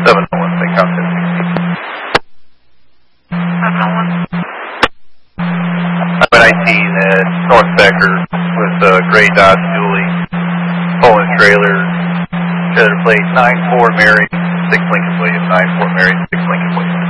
701, make contact 16. I'm at 19 at North Becker with gray Dodge Dually, pulling trailer, trailer plate 94 Mary, 6 Lincoln Williams, 94 Mary, 6 Lincoln Williams.